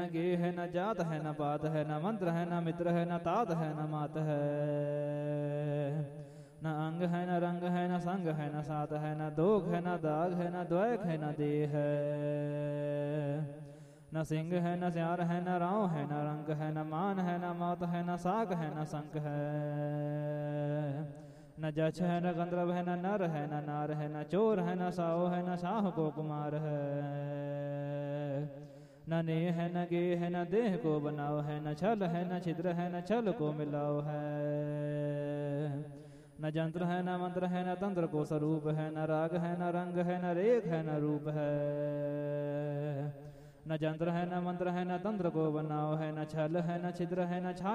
न गेह है न जात है न पात है न मंत्र है न मित्र है न तात है न मात है न अंग है न रंग है न संग है न सात है न दोग है न दाग है न द्वैक है न देह है न सिंह है न स्यार है न राव है न रंग है न मान है न मौत है न साग है न संक है न जछ है न गंधर्व है न नर है न नार है न चोर है न साओ है न शाह को कुमार है न ने है न गे है न देह को बनाओ है न छल है न छिद्र है न छल को मिलाओ है न जंत्र है न मंत्र है न तंत्र को स्वरूप है न राग है न रंग है न रेख है न रूप है न जंत्र है न मंत्र है न तंत्र को बनाओ है न छल है न छिद्र है न छा